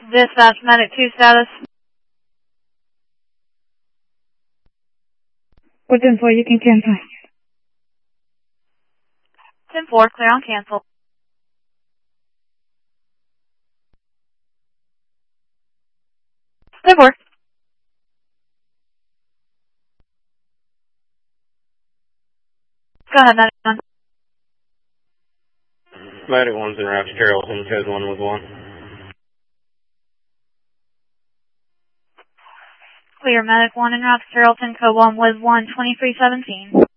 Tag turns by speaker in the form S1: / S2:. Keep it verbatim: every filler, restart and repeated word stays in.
S1: Dispatch Medic two status.
S2: With ten four, you can cancel.
S1: ten four, clear on cancel. ten four. Go ahead, Medic one.
S3: Medic one's in route to Carrollton, code one was one.
S1: Clear Medic one in route to Carrollton, code one was one, twenty-three seventeen.